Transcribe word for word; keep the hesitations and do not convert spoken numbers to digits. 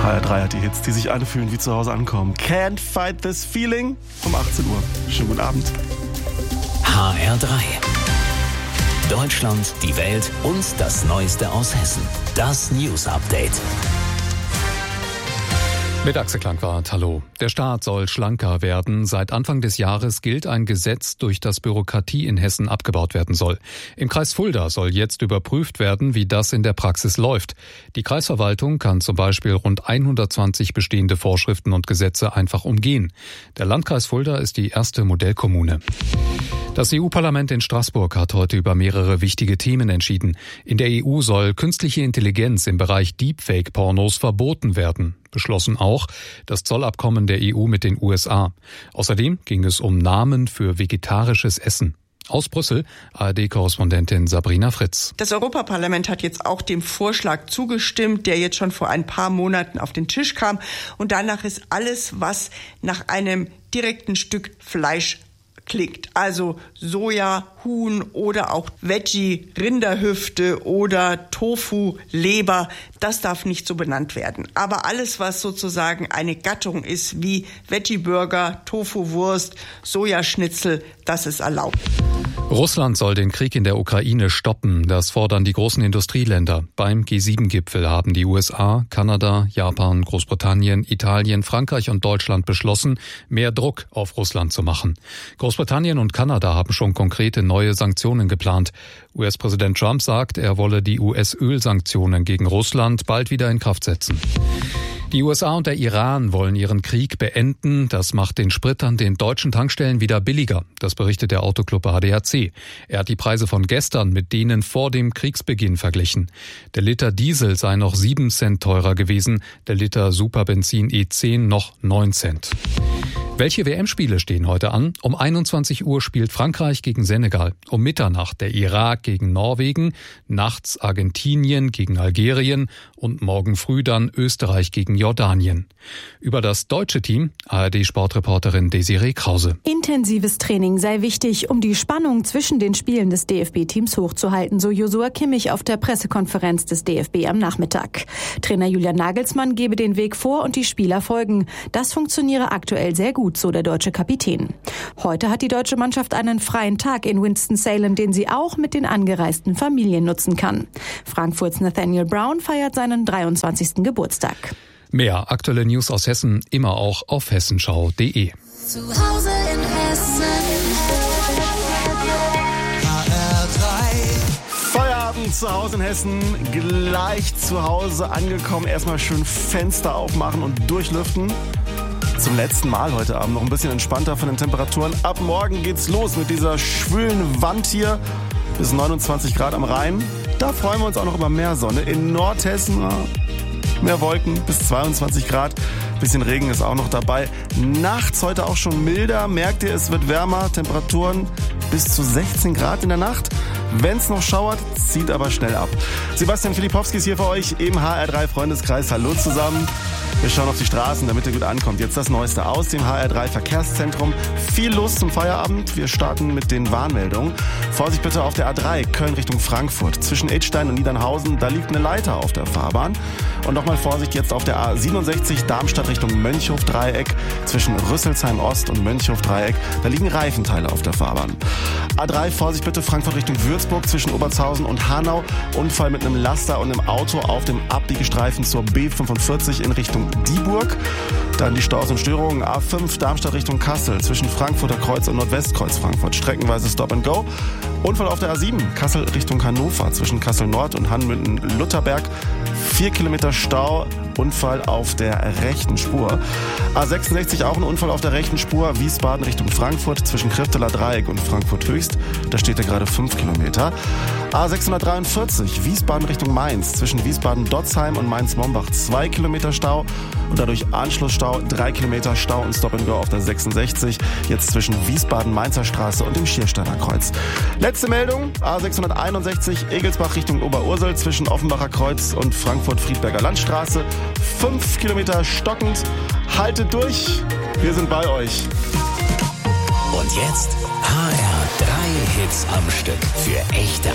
H R drei hat die Hits, die sich anfühlen wie zu Hause ankommen. Can't Fight This Feeling um achtzehn Uhr. Schönen guten Abend. H R drei. Deutschland, die Welt und das Neueste aus Hessen. Das News Update. Mit Axel Klankwart, hallo. Der Staat soll schlanker werden. Seit Anfang des Jahres gilt ein Gesetz, durch das Bürokratie in Hessen abgebaut werden soll. Im Kreis Fulda soll jetzt überprüft werden, wie das in der Praxis läuft. Die Kreisverwaltung kann zum Beispiel rund hundertzwanzig bestehende Vorschriften und Gesetze einfach umgehen. Der Landkreis Fulda ist die erste Modellkommune. Das E U-Parlament in Straßburg hat heute über mehrere wichtige Themen entschieden. In der E U soll künstliche Intelligenz im Bereich Deepfake-Pornos verboten werden. Beschlossen auch das Zollabkommen der E U mit den U S A. Außerdem ging es um Namen für vegetarisches Essen. Aus Brüssel, A R D-Korrespondentin Sabrina Fritz. Das Europaparlament hat jetzt auch dem Vorschlag zugestimmt, der jetzt schon vor ein paar Monaten auf den Tisch kam. Und danach ist alles, was nach einem direkten Stück Fleisch klingt. Also Soja, Huhn oder auch Veggie, Rinderhüfte oder Tofu, Leber, das darf nicht so benannt werden. Aber alles, was sozusagen eine Gattung ist, wie Veggie-Burger, Tofu-Wurst, Sojaschnitzel, das ist erlaubt. Russland soll den Krieg in der Ukraine stoppen. Das fordern die großen Industrieländer. Beim G sieben Gipfel haben die U S A, Kanada, Japan, Großbritannien, Italien, Frankreich und Deutschland beschlossen, mehr Druck auf Russland zu machen. Großbritannien und Kanada haben schon konkrete neue Sanktionen geplant. U S-Präsident Trump sagt, er wolle die U S-Ölsanktionen gegen Russland bald wieder in Kraft setzen. Die U S A und der Iran wollen ihren Krieg beenden. Das macht den Sprit an den deutschen Tankstellen wieder billiger. Das berichtet der Autoclub A D A C. Er hat die Preise von gestern mit denen vor dem Kriegsbeginn verglichen. Der Liter Diesel sei noch sieben Cent teurer gewesen, der Liter Superbenzin E zehn noch neun Cent. Welche W M-Spiele stehen heute an? Um einundzwanzig Uhr spielt Frankreich gegen Senegal. Um Mitternacht der Irak gegen Norwegen, nachts Argentinien gegen Algerien und morgen früh dann Österreich gegen Jordanien. Über das deutsche Team A R D-Sportreporterin Desiree Krause. Intensives Training sei wichtig, um die Spannung zwischen den Spielen des D F B-Teams hochzuhalten, so Josua Kimmich auf der Pressekonferenz des D F B am Nachmittag. Trainer Julian Nagelsmann gebe den Weg vor und die Spieler folgen. Das funktioniere aktuell sehr gut, so der deutsche Kapitän. Heute hat die deutsche Mannschaft einen freien Tag in Winston-Salem, den sie auch mit den angereisten Familien nutzen kann. Frankfurts Nathaniel Brown feiert seinen dreiundzwanzigsten Geburtstag. Mehr aktuelle News aus Hessen immer auch auf hessenschau punkt de. Zu Hause in Hessen. H R drei. Feierabend zu Hause in Hessen, gleich zu Hause angekommen. Erstmal schön Fenster aufmachen und durchlüften. Zum letzten Mal heute Abend noch ein bisschen entspannter von den Temperaturen. Ab morgen geht's los mit dieser schwülen Wand hier. Bis neunundzwanzig Grad am Rhein. Da freuen wir uns auch noch über mehr Sonne. In Nordhessen mehr Wolken bis zweiundzwanzig Grad. Bisschen Regen ist auch noch dabei. Nachts heute auch schon milder. Merkt ihr, es wird wärmer. Temperaturen bis zu sechzehn Grad in der Nacht. Wenn es noch schauert, zieht aber schnell ab. Sebastian Filipowski ist hier für euch im H R drei Freundeskreis. Hallo zusammen. Wir schauen auf die Straßen, damit ihr gut ankommt. Jetzt das Neueste aus dem H R drei Verkehrszentrum. Viel los zum Feierabend. Wir starten mit den Warnmeldungen. Vorsicht bitte auf der A drei, Köln Richtung Frankfurt. Zwischen Idstein und Niedernhausen, da liegt eine Leiter auf der Fahrbahn. Und nochmal Vorsicht jetzt auf der A siebenundsechzig, Darmstadt Richtung Mönchhof-Dreieck. Zwischen Rüsselsheim Ost und Mönchhof-Dreieck, da liegen Reifenteile auf der Fahrbahn. A drei, Vorsicht bitte, Frankfurt Richtung Würzburg. Zwischen Obertshausen und Hanau. Unfall mit einem Laster und einem Auto auf dem Abbiegestreifen zur B fünfundvierzig in Richtung Dieburg. Dann die Staus und Störungen. A fünf Darmstadt Richtung Kassel zwischen Frankfurter Kreuz und Nordwestkreuz Frankfurt. Streckenweise Stop and Go. Unfall auf der A sieben Kassel Richtung Hannover zwischen Kassel Nord und Hanmünden-Lutherberg. Vier Kilometer Stau. Unfall auf der rechten Spur. A sechsundsechzig auch ein Unfall auf der rechten Spur. Wiesbaden Richtung Frankfurt zwischen Krifteler Dreieck und Frankfurt Höchst. Da steht er gerade fünf Kilometer. A sechshundertdreiundvierzig Wiesbaden Richtung Mainz zwischen Wiesbaden-Dotzheim und Mainz-Mombach zwei Kilometer Stau und dadurch Anschlussstau, drei Kilometer Stau und Stop and Go auf der sechsundsechzig, jetzt zwischen Wiesbaden-Mainzer Straße und dem Schiersteiner Kreuz. Letzte Meldung, A sechshunderteinundsechzig Egelsbach Richtung Oberursel zwischen Offenbacher Kreuz und Frankfurt-Friedberger Landstraße, fünf Kilometer stockend. Haltet durch, wir sind bei euch. Und jetzt H R drei Hits am Stück für echte